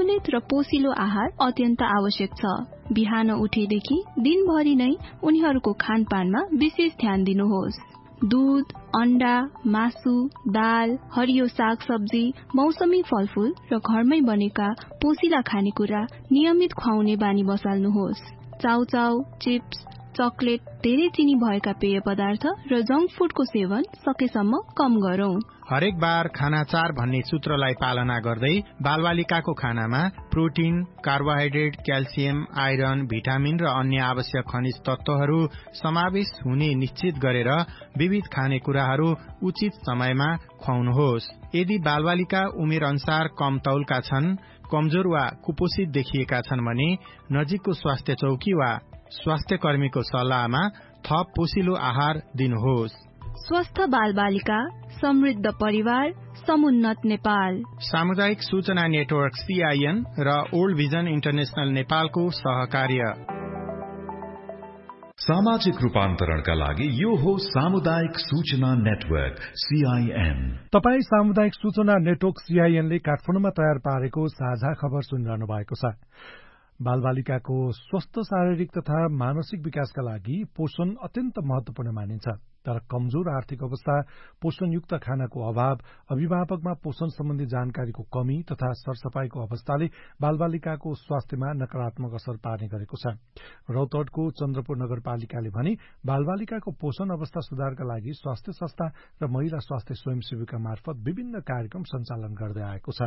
सन्तुलित र पोषिलो आहार अत्यन्त आवश्यक छ। बिहान उठेदेखि दिनभरि नै उनीहरूको खानपानमा विशेष ध्यान दिनुहोस्। दूध, अण्डा, मासु, दाल, हरियो साग सब्जी, मौसमी फलफूल र घरमै बनेका पोषिला खानेकुरा नियमित खुवाउने बानी बसाल्नुहोस्। चाउचाउ, चिप्स, चकलेट, धेरै चिनी भएका पेय पदार्थ र जंक फूडको सेवन सकेसम्म कम गरौं। हरेक बार खाना 4 भन्ने सूत्रलाई पालना गर्दै बालबालिकाको खानामा protein, carbohydrate, calcium, iron, vitamin र अन्य आवश्यक खनिज तत्वहरू समावेश हुने निश्चित गरेर विविध खानेकुराहरू उचित समयमा खुवाउनुहोस्। यदि बालबालिका उमेर अनुसार कम तौलका छन्, कमजोर वा कुपोषित देखिएका छन् भने नजिकको स्वास्थ्य चौकी वा स्वास्थ्य कर्मीको सल्लाहमा थप पोषिलो आहार दिनुहोस्। स्वस्थ बालबालिका, समृद्ध परिवार, समुन्नत नेपाल। सामुदायिक सूचना नेटवर्क CIN र ओल्ड भिजन इन्टरनेशनल नेपालको सहकार्य। सामाजिक रूपान्तरणका लागि यो हो सामुदायिक सूचना नेटवर्क CIN। तपाई सामुदायिक सूचना नेटवर्क CIN ले काठमाडौँमा तयार पारेको साझा खबर सुनिरहनु भएको छ। बालबालिकाको स्वस्थ शारीरिक तथा मानसिक विकासका लागि पोषण अत्यन्त महत्वपूर्ण मानिन्छ। तर कमजोर आर्थिक अवस्था, पोषणयुक्त खानाको अभाव, अभिभावकमा पोषण सम्बन्धी जानकारीको कमी तथा सरसफाईको अवस्थाले बालबालिकाको स्वास्थ्यमा नकारात्मक असर पार्ने गरेको छ। रौतहटको चन्द्रपुर नगरपालिकाले भने बालबालिकाको पोषण अवस्था सुधारका लागि स्वास्थ्य संस्था र महिला स्वास्थ्य स्वयंसेविका मार्फत विभिन्न कार्यक्रम सञ्चालन गर्दै आएको छ।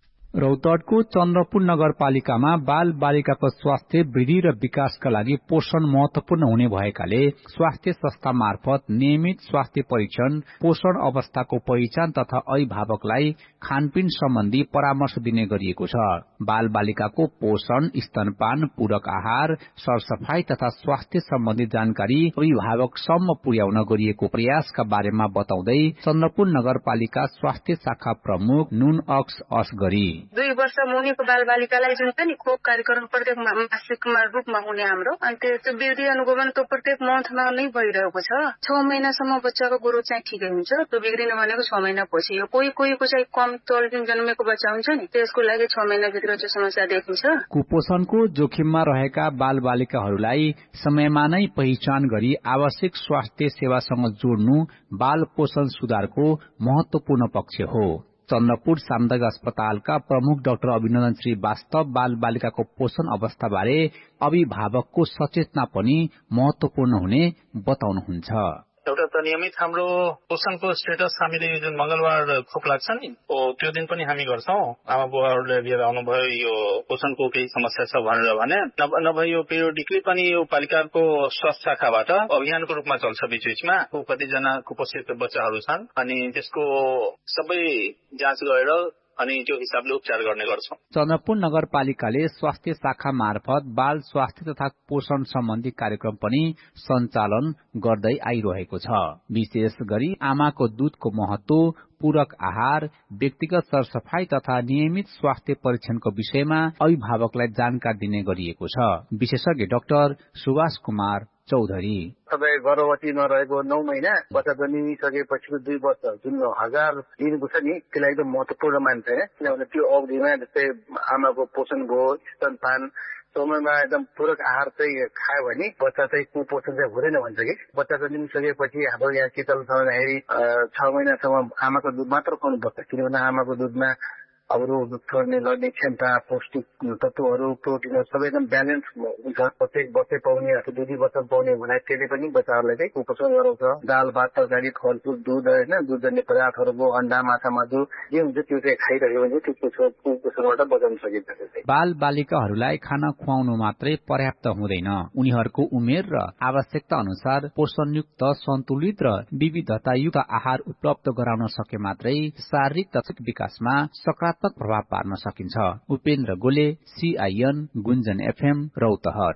रौतहटको चन्द्रपुर नगरपालिकामा बाल बालिकाको स्वास्थ्य वृद्धि र विकासका लागि पोषण महत्वपूर्ण हुने भएकाले स्वास्थ्य संस्था मार्फत नियमित स्वास्थ्य परीक्षण, पोषण अवस्थाको पहिचान तथा अभिभावकलाई खानपिन सम्बन्धी परामर्श दिने गरिएको छ। बाल बालिकाको पोषण, स्तनपान, पूरक आहार, सरसफाई तथा स्वास्थ्य सम्बन्धी जानकारी अभिभावकसम्म पुर्याउन गरिएको प्रयासका बारेमा बताउँदै चन्द्रपुर नगरपालिका स्वास्थ्य शाखा प्रमुख नुन अक्स असगरी 2 वर्ष मुनिको बालबालिकालाई जुन छ नि खोप कार्यक्रम प्रत्येक मासिक रूपमा हुने हाम्रो, अनि त्यो वृद्धि अनुगमन त्यो प्रत्येक मन्थमा नै भइरहेको छ। 6 महिनासम्म बच्चाको ग्रोथ चाहिँ ठिकै हुन्छ। त्यो बिग्रिनु भनेको 6 महिना पछि हो। कोहीको चाहिँ कम तौल जुन जन्मेको बच्चा हुन्छ नि, त्यसको लागि 6 महिनाभित्र चाहिँ समस्या देखिन्छ। कुपोषणको जोखिममा रहेका बाल बालिकाहरूलाई समयमा नै पहिचान गरी आवश्यक स्वास्थ्य सेवासँग जोड्नु बाल पोषण सुधारको महत्वपूर्ण पक्ष हो। चन्द्रपुर सामुदायिक अस्पतालका प्रमुख डाक्टर अभिनन्दन श्रीवास्तव बाल बालिकाको पोषण अवस्था बारे अभिभावकको सचेतना पनि महत्वपूर्ण हुने बताउनुहुन्छ। एउटा त नियमित हाम्रो पोषणको स्टेटस हामीले जुन मंगलबार खोप लाग्छ नि, त्यो दिन पनि हामी गर्छौं। आमा बुवाहरूले लिएर आउनुभयो यो पोषणको केही समस्या छ भनेर भने नभए यो पिरियोडिकली पनि यो पालिकाको स्वास्थ्य शाखाबाट अभियानको रूपमा चल्छ। बीचबीचमा कतिजना कुपोषित बच्चाहरू छन् अनि त्यसको सबै जाँच गरेर अनि त्यो हिसाबले उपचार गर्ने गर्छौं। चन्द्रपुर नगरपालिकाले स्वास्थ्य शाखा मार्फत बाल स्वास्थ्य तथा पोषण सम्बन्धी कार्यक्रम पनि सञ्चालन गर्दै आइरहेको छ। विशेष गरी आमाको दूधको महत्व, पूरक आहार, व्यक्तिगत सरसफाई तथा नियमित स्वास्थ्य परीक्षणको विषयमा अभिभावकलाई जानकारी दिने गरिएको छ। विशेषज्ञ डाक्टर सुभाष कुमार चौधरी तपाईँ गर्भवती नरहेको 9 महिना बच्चा जन्मिसकेपछिको 2 वर्ष जुन 1000 दिनको छ नि, त्यसलाई एकदम महत्वपूर्ण मान्छ। किनभने त्यो अवधिमा जस्तै आमाको पोषण भयो, स्तनपान समयमा एकदम पूरक आहार चाहिँ खायो भने बच्चा चाहिँ कुपोषण चाहिँ हुँदैन भन्छ कि। बच्चा जन्मिसकेपछि हाम्रो यहाँ शीतल छँदाखेरि 6 महिनासम्म आमाको दुध मात्र खुवाउनु पर्छ। किनभने आमाको दुधमा अरू छोड्ने लड्ने क्षमता, पौष्टिक तत्वहरू, प्रोटिनहरू सबै एकदम ब्यालेन्स हुन्छ। प्रत्येक वर्ष पाउने अथवा 2 वर्ष पाउने भने त्यसले पनि बच्चाहरूलाई चाहिँ कुपोषण गराउँछ। दाल भात तरकारी फलफुल दूध होइन, दुधजन्य पदार्थहरूको अण्डा माछा मासु जे हुन्छ त्यो चाहिँ खाइरह्यो भने त्यो कुपोषणबाट बचाउन सकिन्छ। बाल बालिकाहरूलाई खाना खुवाउनु मात्रै पर्याप्त हुँदैन। उनीहरूको उमेर र आवश्यकता अनुसार पोषणयुक्त, सन्तुलित र विविधतायुक्त आहार उपलब्ध गराउन सके मात्रै शारीरिक तथा विकासमा सकारात्मक प्रभाव पार्न सकिन्छ। उपेन्द्र गोले, CIN, गुन्जन FM, रौतहट।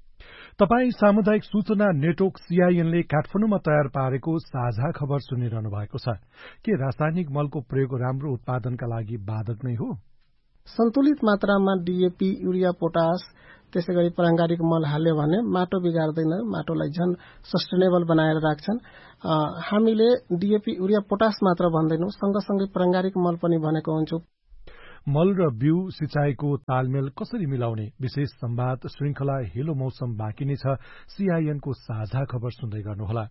तपाई सामुदायिक सूचना नेटवर्क CIN ले काठमाडौँमा तयार पारेको साझा खबर सुनिरहनु भएको छ। के रासायनिक मलको प्रयोग राम्रो उत्पादनका लागि बाधक नै हो? सन्तुलित मात्रामा DAP, युरिया, पोटास त्यसैगरी प्राङ्गारिक मल हाल्यो भने माटो बिगार्दैन, माटोलाई झन सस्टेनेबल बनाएर राख्छन्। हामीले DAP, युरिया, पोटास मात्र भन्दैनौं, सँगसँगै प्राङ्गारिक मल पनि भनेको हुन्छौं। मल र बिउ सिंचाईको तालमेल कसरी मिलाउने विशेष संवाद श्रृंखला हेलो मौसम बाँकी नै छ। सीआईएनको साझा खबर सुन्दै गर्नुहोला।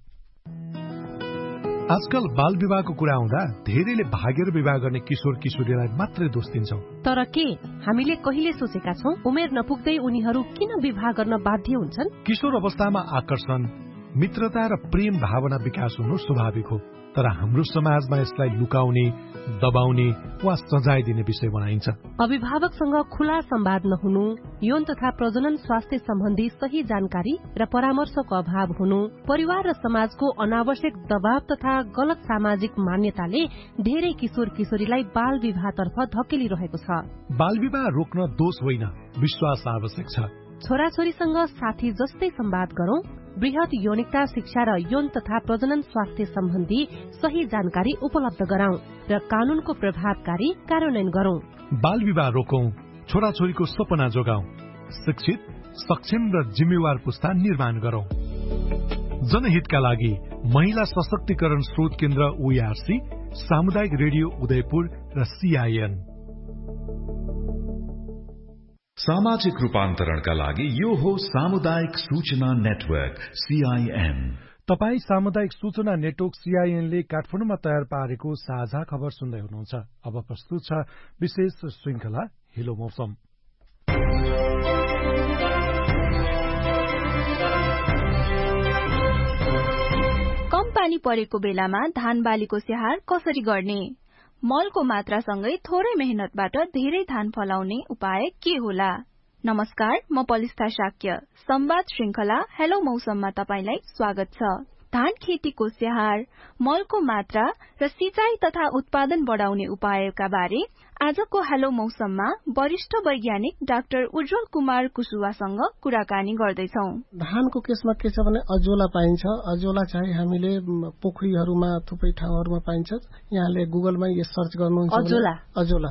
आजकल बाल विवाहको कुरा आउँदा धेरैले भागेर विवाह गर्ने किशोर किशोरीलाई मात्रै दोष दिन्छौं। तर के हामीले कहिले सोचेका छौं उमेर नपुग्दै उनीहरू किन विवाह गर्न बाध्य हुन्छन्? किशोर अवस्थामा आकर्षण, मित्रता र प्रेम भावना विकास हुनु स्वाभाविक हो, तर हाम्रो समाजमा यसलाई लुकाउने, दबाउने वा सजाय दिने विषय बनाइन्छ। अभिभावकसँग खुला संवाद नहुनु, यौन तथा प्रजनन स्वास्थ्य सम्बन्धी सही जानकारी र परामर्शको अभाव हुनु, परिवार र समाजको अनावश्यक दबाव तथा गलत सामाजिक मान्यताले धेरै किशोर किशोरीलाई बाल विवाहतर्फ धकेलिरहेको छ। बाल विवाह रोक्न दोष होइन, विश्वास आवश्यक छ। छोराछोरीसँग साथी जस्तै संवाद गरौं, बृहत यौनिकता शिक्षा र यौन तथा प्रजनन स्वास्थ्य सम्बन्धी सही जानकारी उपलब्ध गराउँ र कानूनको प्रभावकारी कार्यान्वयन गरौं। बाल विवाह रोकौं, छोराछोरीको सपना जोगाउँ, शिक्षित, सक्षम र जिम्मेवार पुस्ता निर्माण गरौं। जनहितका लागि महिला सशक्तिकरण स्रोत केन्द्र ओआरसी, सामुदायिक रेडियो उदयपुर र सीआईएन। सामाजिक रूपान्तरणका लागि यो हो सामुदायिक सूचना नेटवर्क सीआईएन। तपाई सामुदायिक सूचना नेटवर्क सीआईएनले काठमाडौँमा तयार पारेको साझा खबर सुन्दै हुनुहुन्छ। अब प्रस्तुत छ विशेष श्रृंखला हेलो मौसम। कम पानी परेको बेलामा धान बालीको स्याहार कसरी गर्ने? मलको मात्रासँगै थोरै मेहनतबाट धेरै धान फलाउने उपाय के होला? नमस्कार, म पलिस्था शाक्य। संवाद श्रृंखला हेलो मौसममा तपाईलाई स्वागत छ। धान खेतीको स्याहार, मलको मात्रा र सिंचाई तथा उत्पादन बढाउने उपायका बारे आजको हेलो मौसममा वरिष्ठ वैज्ञानिक डाक्टर उज्जवल कुमार कुशुवासँग कुराकानी गर्दैछौ। धानको केसमा के छ भने अजोला पाइन्छ। अजोला चाहिँ हामीले पोखरीहरूमा थुप्रै ठाउँहरूमा पाइन्छ। यहाँले गुगलमा यो सर्च गर्नुहुन्छ अजोला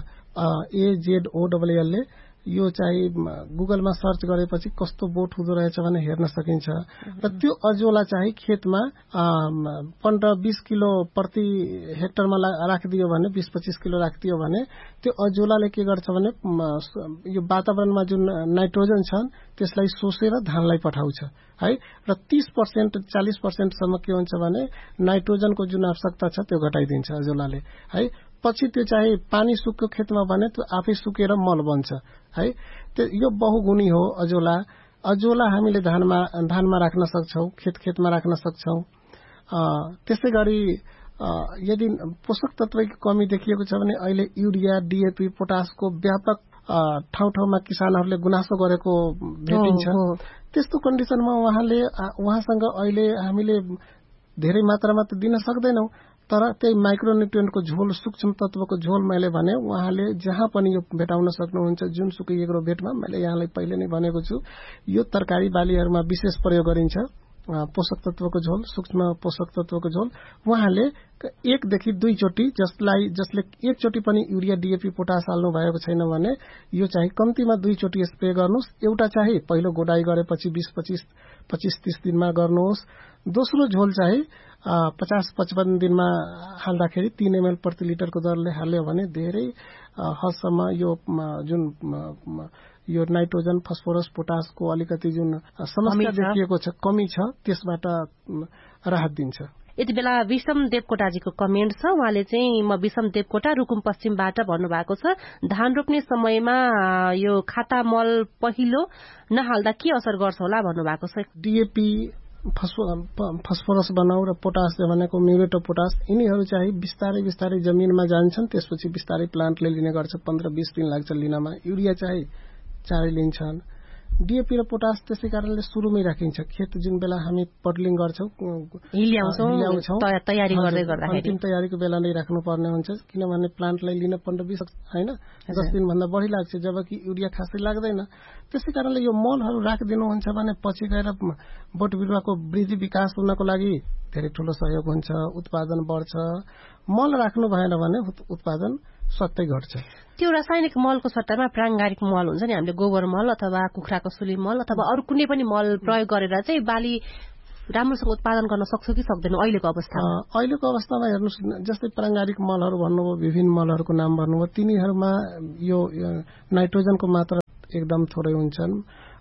AZOLL ले यो चाहिँ गुगलमा सर्च गरेपछि कस्तो बोट हुँदो रहेछ भने हेर्न सकिन्छ। र त्यो अजोला चाहिँ खेतमा 15-20 किलो प्रति हेक्टरमा राखिदियो भने 20-25 किलो राखिदियो भने त्यो अजोलाले के गर्छ भने यो वातावरणमा जुन नाइट्रोजन छन् त्यसलाई सोसेर धानलाई पठाउँछ है। र 30% 40% सम्म के हुन्छ भने नाइट्रोजनको जुन आवश्यकता छ त्यो घटाइदिन्छ अजोलाले है। पछि त्यो चाहिँ पानी सुक्यो खेतमा भने त्यो आफै सुकेर मल बन्छ है। यो बहुगुणी हो अजोला। अजोला हामीले धानमा राख्न सक्छौं, खेतमा राख्न सक्छौं। त्यसै गरी यदि पोषक तत्वको कमी देखिएको छ भने अहिले युरिया, डीएपी, पोटासको व्यापक ठाउँ-ठाउँमा किसानहरूले गुनासो गरेको भेटिन्छ। त्यस्तो कन्डिसनमा उहाँसँग अहिले हामीले धेरै मात्रामा त दिन सक्दैनौं, तर त्यही माइक्रोन्युट्रिएन्टको झोल, सूक्ष्म तत्वको झोल मैले भने उहाँले जहाँ पनि यो भेटाउन सक्नुहुन्छ। जुनसुकै एग्रो भेटमा मैले यहाँलाई पहिले नै भनेको छु, यो तरकारी बालीहरूमा विशेष प्रयोग गरिन्छ। पोषक तत्वको झोल, सूक्ष्म पोषक तत्वको झोल उहाँले 1 देखि 2 चोटी, जसले 1 चोटी पनि युरिया, डीएपी, पोटास हाल्नु भएको छैन भने यो चाहिँ कम्तीमा 2 चोटी स्प्रे गर्नुहोस्। एउटा चाहिँ पहिलो गोडाई गरेपछि 20-25-30 दिनमा गर्नुहोस्। दोस्रो झोल चाहिँ 50-55 दिनमा हाल्दाखेरि 3 ml प्रति लिटरको दरले हाल्यो भने धेरै हदसम्म यो जुन यो नाइट्रोजन, फस्फोरस, पोटासको अलिकति जुन समस्या देखिएको छ, कमी छ, त्यसबाट राहत दिन्छ। यति बेला विषम देवकोटाजीको कमेन्ट छ। उहाँले चाहिँ म विषम देवकोटा रुकुम पश्चिमबाट भन्नुभएको छ, धान रोप्ने समयमा यो खाता मल पहिलो नहाल्दा के असर गर्छ होला भन्नुभएको छ। डीएपी, फस्फोरस बनाऊ र पोटास भनेको म्युरेट अफ पोटास, यिनीहरू चाहिँ बिस्तारै बिस्तारै जमिनमा जान्छन्, त्यसपछि बिस्तारै प्लान्टले लिने गर्छ। 15-20 दिन लाग्छ लिनमा। युरिया चाहिँ चाँडै लिन्छन्। डीएपी र पोटास त्यसै कारणले सुरुमै राखिन्छ। खेत जुन बेला हामी पडलिङ गर्छौं, हिल्याउँछौं, तयारी गर्दै गर्दाखेरि अन्तिम तयारीको बेला नै राख्नुपर्ने हुन्छ, किनभने प्लान्टलाई लिन 15-20 हैन 10 दिन भन्दा बढी लाग्छ, जबकि युरिया खासै लाग्दैन। त्यसै कारणले यो मलहरू राखिदिनुहुन्छ भने पछि गएर बोट बिरुवाको वृद्धि विकास हुनको लागि धेरै ठूलो सहयोग हुन्छ, उत्पादन बढ्छ। मल राख्नु भएन भने उत्पादन सट्टै घट्छ। त्यो रासायनिक मलको सट्टामा प्राङ्गारिक मल हुन्छ नि, हामीले गोबर मल अथवा कुखुराको सुली मल अथवा अरू कुनै पनि मल प्रयोग गरेर चाहिँ बाली राम्रोसँग उत्पादन गर्न सक्छ कि सक्दैन अहिलेको अवस्थामा? अहिलेको अवस्थामा हेर्नुहोस्, जस्तै प्राङ्गारिक मलहरू भन्नुभयो, विभिन्न मलहरूको नाम भन्नुभयो, तिनीहरूमा यो नाइट्रोजनको मात्रा एकदम थोरै हुन्छन्,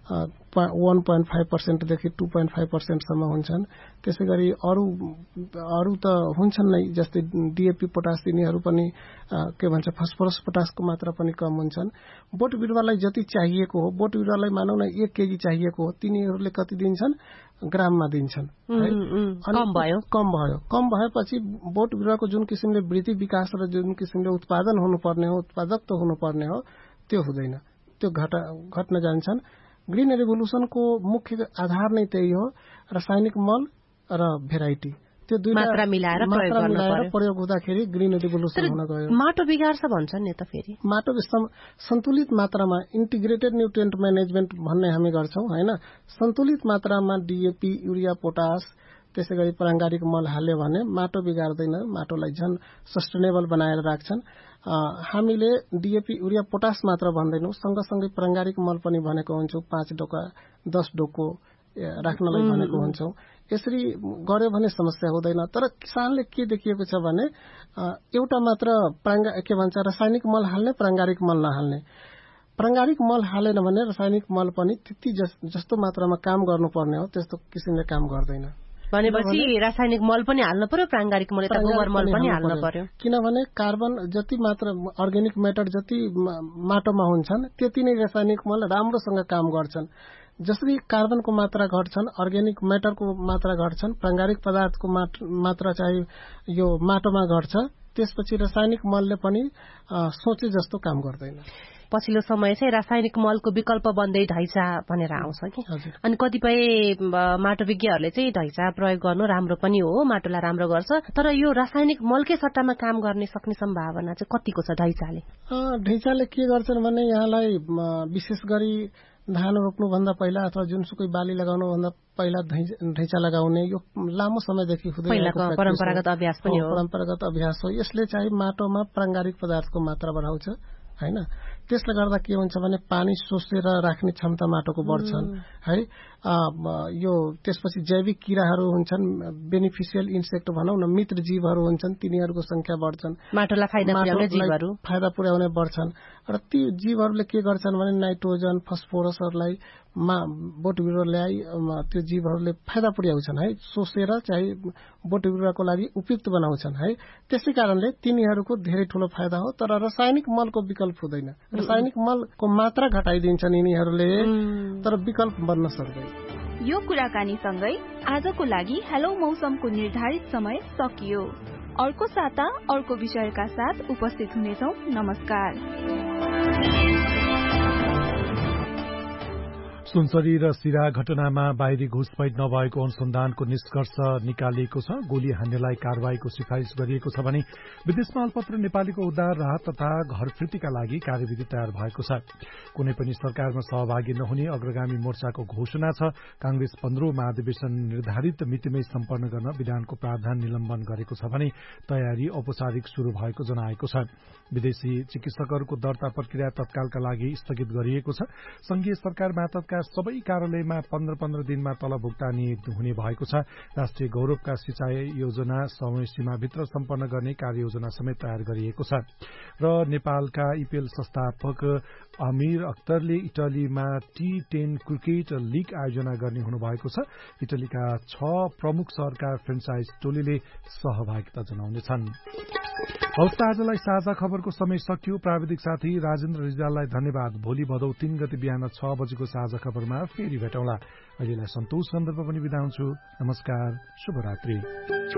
1.5% देखि 2.5% हुन्छन्। त्यसै गरी अरू त हुन्छन् नै, जस्तै डीएपी पोटास तिनीहरू पनि के भन्छ फस्फोरस पोटासको मात्रा पनि कम हुन्छन्। बोट बिरुवालाई जति चाहिएको हो, बोट बिरुवालाई मानौ न 1 केजी चाहिएको हो, तिनीहरूले कति दिन्छन्? ग्राममा दिन्छन्। कम भएपछि बोट बिरुवाको जुन किसिमले वृद्धि विकास र जुन किसिमले उत्पादन हुनुपर्ने हो, उत्पादकत्व हुनुपर्ने हो, त्यो हुँदैन, त्यो घट्न जान्छन्। ग्रीन रेभोल्युसनको मुख्य आधार नै त्यही हो, रासायनिक मल र भेराइटी, त्यो दुई मात्रा मिलाएर प्रयोग हुँदाखेरि ग्रीन रेभोल्युसन हुन गयो। माटो बिगार्छ भन्छन् नि त फेरि? माटो सन्तुलित मात्रामा इन्टिग्रेटेड न्युट्रिएन्ट म्यानेजमेन्ट भन्ने हामी गर्छौं हैन। सन्तुलित मात्रामा डीएपी, युरिया, पोटास, त्यसै गरी प्राङ्गारिक मल हाल्यो भने माटो बिगार्दैन, माटोलाई झन् सस्टेनेबल बनाएर राख्छन्। हामीले डीएपी, युरिया, पोटास मात्र भन्दैनौं, सँगसँगै प्राङ्गारिक मल पनि भनेको हुन्छौं, 5 डोका 10 डोको राख्नलाई भनेको हुन्छौं। यसरी गर्यो भने समस्या हुँदैन। तर किसानले के देखिएको छ भने एउटा मात्र के भन्छ रासायनिक मल हाल्ने, प्राङ्गारिक मल नहाल्ने। प्राङ्गारिक मल हालेन भने रासायनिक मल पनि त्यति जस्तो मात्रामा काम गर्नुपर्ने हो त्यस्तो किसिमले काम गर्दैन। भनेपछि रासायनिक मल पनि हाल्नु पर्यो, प्राङ्गारिक मल गोबर मल पनि हाल्नु पर्यो। किनभने कार्बन जति मात्रा अर्ग्यानिक म्याटर जति माटोमा हुन्छन् त्यति नै रासायनिक मल राम्रोसँग काम गर्छन्। जसरी कार्बनको मात्रा घट्छन्, अर्ग्यानिक म्याटरको मात्रा घट्छन्, प्राङ्गारिक पदार्थको मात्रा चाहिँ यो माटोमा घट्छ, त्यसपछि रासायनिक मलले पनि सोचे जस्तो काम गर्दैन। पछिल्लो समय चाहिँ रासायनिक मलको विकल्प बन्दै ढैँचा भनेर आउँछ कि, अनि कतिपय माटो विज्ञहरूले चाहिँ ढैँचा प्रयोग गर्नु राम्रो पनि हो, माटोलाई राम्रो गर्छ, तर यो रासायनिक मलकै सट्टामा काम गर्ने सक्ने सम्भावना चाहिँ कतिको छ ढैँचाले? ढैँचाले के गर्छन् भने यहाँलाई विशेष गरी धान रोप्नुभन्दा पहिला अथवा जुनसुकै बाली लगाउनुभन्दा पहिला ढैँचा लगाउने यो लामो समयदेखि हुँदै आएको परम्परागत अभ्यास पनि हो। परम्परागत अभ्यास हो। यसले चाहिँ माटोमा प्राङ्गारिक पदार्थको मात्रा बढाउँछ हैन। त्यसले गर्दा के हुन्छ भने पानी सोसेर राख्ने क्षमता माटोको बढ्छन् है। यो त्यसपछि जैविक किराहरू हुन्छन्, बेनिफिसियल इन्सेक्ट भनौं न, मित्र जीवहरू हुन्छन्, तिनीहरूको संख्या बढ्छन्, माटोलाई फाइदा पुर्याउने बढ्छन्। र ती जीवहरूले के गर्छन् भने नाइट्रोजन, फस्फोरसहरूलाई बोट बिरुवालाई त्यो जीवहरूले फाइदा पुर्याउँछन् है, सोसेर चाहिँ बोट बिरुवाको लागि उपयुक्त बनाउँछन् है। त्यसै कारणले तिनीहरूको धेरै ठूलो फाइदा हो। तर रासायनिक मलको विकल्प हुँदैन। रासायनिक मलको मात्रा घटाइदिन्छन् यिनीहरूले, तर विकल्प बन्न सक्दैन। यो कुराकानी सँगै आजको लागि हेलो मौसमको निर्धारित समय सकियो। अर्को साता अर्को विषयका साथ उपस्थित हुनेछौं। नमस्कार। सुनसरी र सिरा घटनामा बाहिरी घुसपैठ नभएको अनुसन्धानको निष्कर्ष निकालिएको छ। गोली हान्नेलाई कारवाहीको सिफारिश गरिएको छ भने विदेशमा अल्पत्र नेपालीको उद्धार, राहत तथा घर फिर्तीका लागि कार्यविधि तयार भएको छ। कुनै पनि सरकारमा सहभागी नहुने अग्रगामी मोर्चाको घोषणा छ। कांग्रेस 15औं महाधिवेशन निर्धारित मितिमै सम्पन्न गर्न विधानको प्रावधान निलम्बन गरेको छ भने तयारी औपचारिक शुरू भएको जनाएको छ। विदेशी चिकित्सकहरूको दर्ता प्रक्रिया तत्कालका लागि स्थगित गरिएको छ। संघीय सरकार मातहतका सबै कार्यालयमा 15-15 दिनमा तलब भुक्तानी हुने भएको छ। राष्ट्रिय गौरवका सिंचाई योजना समय सीमाभित्र सम्पन्न गर्ने कार्ययोजना समेत तयार गरिएको छ। र नेपालका ईपीएल संस्थापक अमीर अख्तरले इटलीमा T10 क्रिकेट लीग आयोजना गर्ने हुनुभएको छ। इटलीका 6 प्रमुख शहरका फ्रेन्चाइज टोलीले सहभागिता जनाउनेछन्। हवस् त आजलाई साझा खबरको समय सकियो। प्राविधिक साथी राजेन्द्र रिजाललाई धन्यवाद। भोलि भदौ 3 गते बिहान 6 बजेको साझा खबरमा फेरि भेटौँला। अहिलेलाई सन्तोष सन्दर्भ पनि बिदा हुन्छु। नमस्कार, शुभरात्रि।